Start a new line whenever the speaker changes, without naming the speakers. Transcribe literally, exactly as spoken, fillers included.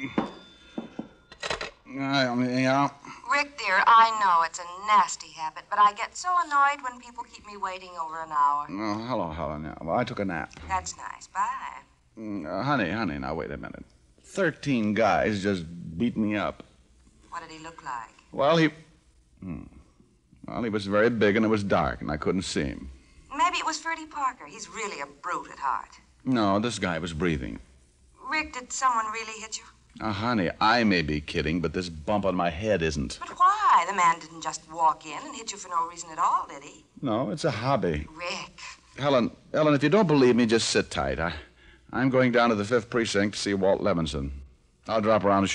I mean, yeah.
Rick, dear, I know it's a nasty habit, but I get so annoyed when people keep me waiting over an hour.
Oh, hello, Helen. Yeah. Well, I took a nap.
That's nice. Bye.
Mm, uh, honey, honey, now wait a minute. Thirteen guys just beat me up.
What did he look like?
Well, he... Hmm. Well, he was very big and it was dark and I couldn't see him.
Maybe it was Ferdy Parker. He's really a brute at heart.
No, this guy was breathing.
Rick, did someone really hit you?
Uh, honey, I may be kidding, but this bump on my head isn't.
But why? The man didn't just walk in and hit you for no reason at all, did he?
No, it's a hobby.
Rick.
Helen, Ellen, if you don't believe me, just sit tight. I, I'm going down to the fifth Precinct to see Walt Levinson. I'll drop around